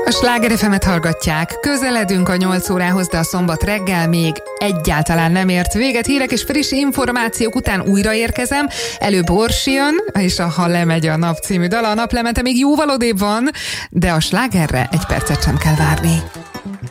A Sláger FM-et hallgatják. Közeledünk a 8 órához, de a szombat reggel még egyáltalán nem ért véget. Hírek és friss információk után újra érkezem. Előbb Orsi jön, és a Ha lemegy a nap című dala. A naplemente még jóval odébb van, de a slágerre egy percet sem kell várni.